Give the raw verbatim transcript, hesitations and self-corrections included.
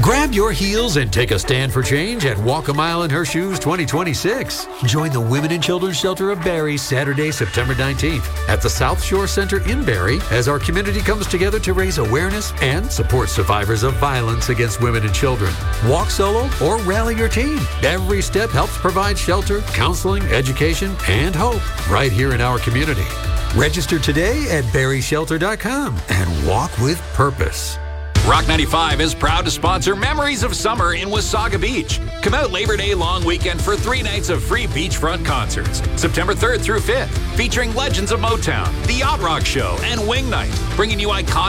Grab your heels and take a stand for change at Walk a Mile in Her Shoes twenty twenty-six. Join the Women and Children's Shelter of Barrie Saturday, September nineteenth at the South Shore Center in Barrie as our community comes together to raise awareness and support survivors of violence against women and children. Walk solo or rally your team. Every step helps provide shelter, counseling, education, and hope right here in our community. Register today at barrie shelter dot com and walk with purpose. Rock ninety-five is proud to sponsor Memories of Summer in Wasaga Beach. Come out Labor Day long weekend for three nights of free beachfront concerts. September third through fifth, featuring Legends of Motown, The Yacht Rock Show, and Wing Night, bringing you iconic